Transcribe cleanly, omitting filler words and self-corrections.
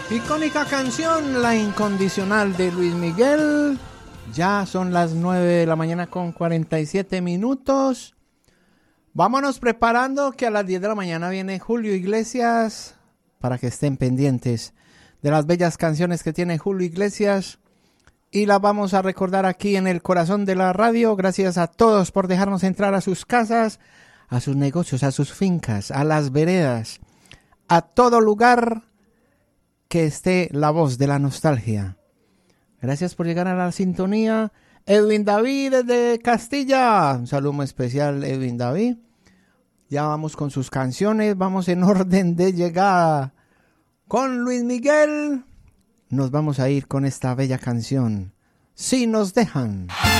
Icónica canción, La Incondicional de Luis Miguel. Ya son las 9 de la mañana con 47 minutos. Vámonos preparando que a las 10 de la mañana viene Julio Iglesias, para que estén pendientes de las bellas canciones que tiene Julio Iglesias. Y las vamos a recordar aquí en el corazón de la radio. Gracias a todos por dejarnos entrar a sus casas, a sus negocios, a sus fincas, a las veredas, a todo lugar que esté la voz de la nostalgia. Gracias por llegar a la sintonía. Edwin David desde Castilla. Un saludo especial, Edwin David. Ya vamos con sus canciones. Vamos en orden de llegada. Con Luis Miguel nos vamos a ir con esta bella canción, Si nos dejan.